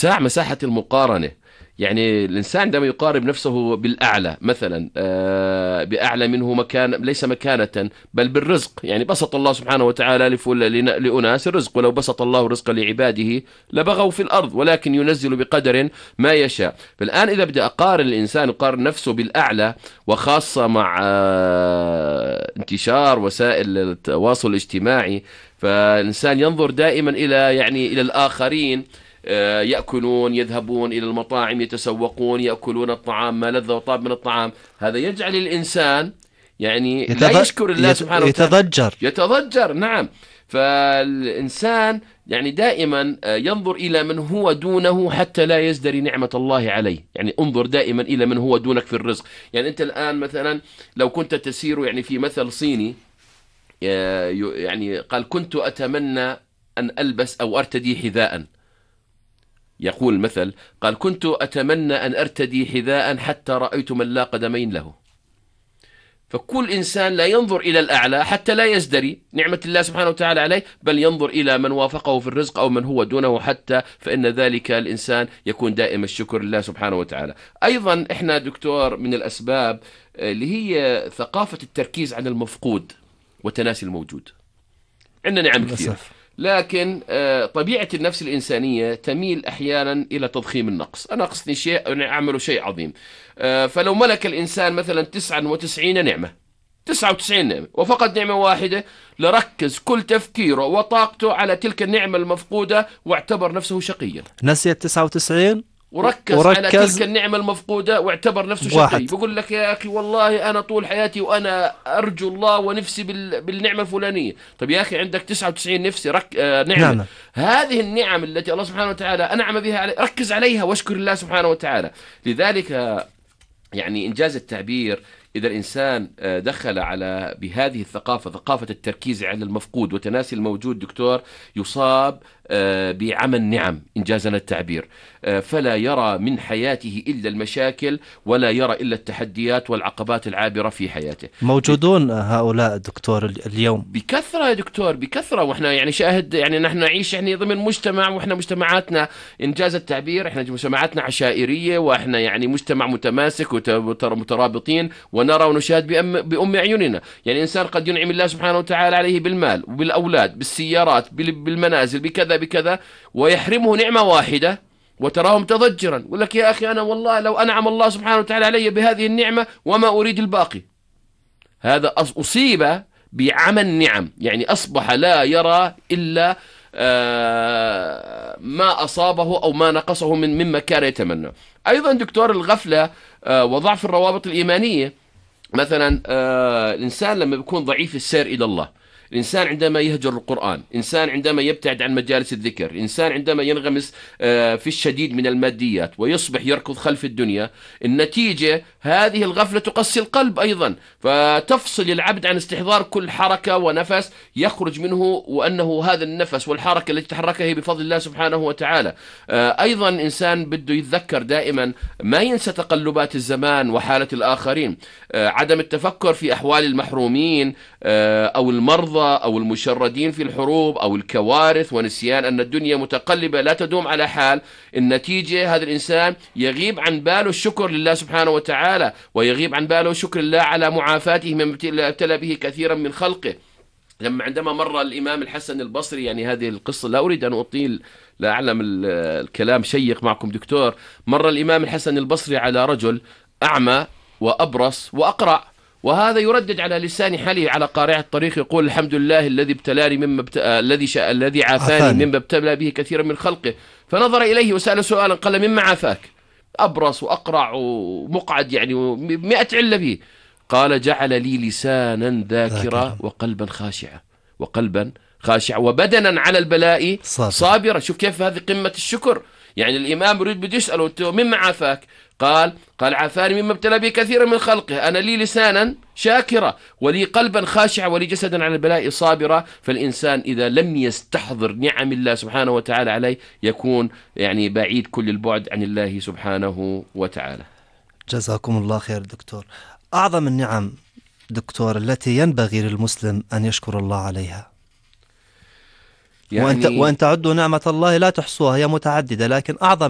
اتساع مساحة المقارنة. يعني الإنسان عندما يقارب نفسه بالأعلى مثلا، بأعلى منه مكان، ليس مكانة بل بالرزق. يعني بسط الله سبحانه وتعالى لأناس الرزق، ولو بسط الله الرزق لعباده لبغوا في الأرض، ولكن ينزل بقدر ما يشاء. فالآن إذا بدأ أقارن الإنسان يقارن نفسه بالأعلى، وخاصة مع انتشار وسائل التواصل الاجتماعي، فالإنسان ينظر دائما إلى يعني إلى الآخرين، يأكلون، يذهبون إلى المطاعم، يتسوقون، يأكلون الطعام ما لذ وطاب من الطعام. هذا يجعل الإنسان يعني لا يشكر الله سبحانه وتعالى، يتضجر. نعم. فالإنسان يعني دائما ينظر إلى من هو دونه حتى لا يزدري نعمة الله عليه. يعني انظر دائما إلى من هو دونك في الرزق. يعني أنت الآن مثلا لو كنت تسير يعني في مثل صيني، يعني قال: كنت أتمنى أن ألبس أو أرتدي حذاء. يقول المثل، قال: كنت أتمنى أن أرتدي حذاء حتى رأيت من لا قدمين له. فكل إنسان لا ينظر إلى الأعلى حتى لا يزدري نعمة الله سبحانه وتعالى عليه، بل ينظر إلى من وافقه في الرزق أو من هو دونه، حتى فإن ذلك الإنسان يكون دائم الشكر لله سبحانه وتعالى. أيضا إحنا دكتور من الأسباب اللي هي ثقافة التركيز على المفقود وتناسي الموجود. عندنا نعم كثيرة، لكن طبيعة النفس الإنسانية تميل أحيانا إلى تضخيم النقص. أنا أقصني شيء، أنا أعمل شيء عظيم. فلو ملك الإنسان مثلا 99 نعمة، 99 نعمة وفقد نعمة واحدة، لركز كل تفكيره وطاقته على تلك النعمة المفقودة واعتبر نفسه شقيا. نسي 99 وركز على تلك النعمة المفقودة واعتبر نفسه شقي. بقول لك يا أخي والله أنا طول حياتي وأنا أرجو الله ونفسي بالنعمة الفلانية. طب يا أخي عندك 99 نفسي نعمة. نعم. هذه النعم التي الله سبحانه وتعالى أنعم بها ركز عليها واشكر الله سبحانه وتعالى. لذلك يعني إنجاز التعبير، إذا الإنسان دخل على بهذه الثقافة، ثقافة التركيز على المفقود وتناسي الموجود، دكتور، يصاب بعمى النعم إنجازنا التعبير. فلا يرى من حياته إلا المشاكل، ولا يرى إلا التحديات والعقبات العابرة في حياته. موجودون هؤلاء دكتور اليوم بكثرة يا دكتور، بكثرة. وإحنا يعني شاهد، يعني نحن نعيش يعني ضمن مجتمع، وإحنا مجتمعاتنا إنجاز التعبير، إحنا مجتمعاتنا عشائرية، وإحنا يعني مجتمع متماسك ومترابطين، ونرى ونشاهد بأم أعيننا. يعني إنسان قد ينعم الله سبحانه وتعالى عليه بالمال وبالأولاد، بالسيارات، بالمنازل، بكذا، ويحرمه نعمة واحدة وتراه متضجرا. يقول لك يا أخي أنا والله لو أنعم الله سبحانه وتعالى علي بهذه النعمة وما أريد الباقي. هذا أصيب بعمى النعم، يعني أصبح لا يرى إلا ما أصابه أو ما نقصه مما كان يتمنى. أيضا دكتور الغفلة وضعف الروابط الإيمانية. مثلا الإنسان لما بيكون ضعيف السير إلى الله، الإنسان عندما يهجر القرآن، الإنسان عندما يبتعد عن مجالس الذكر، الإنسان عندما ينغمس في الشديد من الماديات ويصبح يركض خلف الدنيا، النتيجة هذه الغفلة تقسي القلب أيضا، فتفصل العبد عن استحضار كل حركة ونفس يخرج منه، وأنه هذا النفس والحركة التي تحركها هي بفضل الله سبحانه وتعالى. أيضا إنسان بده يتذكر دائما، ما ينسى تقلبات الزمان وحالة الآخرين، عدم التفكر في أحوال المحرومين أو المرضى أو المشردين في الحروب أو الكوارث، ونسيان أن الدنيا متقلبة لا تدوم على حال. النتيجة هذا الإنسان يغيب عن باله الشكر لله سبحانه وتعالى، ويغيب عن باله شكر الله على معافاته مما ابتلى به كثيرا من خلقه. عندما مر الإمام الحسن البصري، يعني هذه القصة لا أريد أن أطيل، لا أعلم الكلام شيق معكم دكتور. مر الإمام الحسن البصري على رجل أعمى وأبرص وأقرع، وهذا يردد على لسان حاله على قارعة الطريق، يقول: الحمد لله الذي ابتلاني مما الذي عافاني مما ابتلى به كثيرا من خلقه. فنظر إليه وسأل سؤالا، قال: مما عافاك؟ أبرص وأقرع ومقعد، يعني 100 علة به. قال: جعل لي لسانا ذاكرا وقلبا خاشعا وبدنا على البلاء صابرا. شوف كيف هذه قمة الشكر. يعني الإمام بده يسأله: أنت مما عافاك؟ قال عافاني مما ابتلى به كثيرا من خلقه. أنا لي لسانا شاكرا، ولي قلبا خاشعا، ولي جسدا على البلاء صابرا. فالإنسان إذا لم يستحضر نعم الله سبحانه وتعالى عليه، يكون يعني بعيد كل البعد عن الله سبحانه وتعالى. جزاكم الله خير دكتور. أعظم النعم دكتور التي ينبغي للمسلم أن يشكر الله عليها، يعني وأن تعدوا نعمة الله لا تحصوها، هي متعددة، لكن أعظم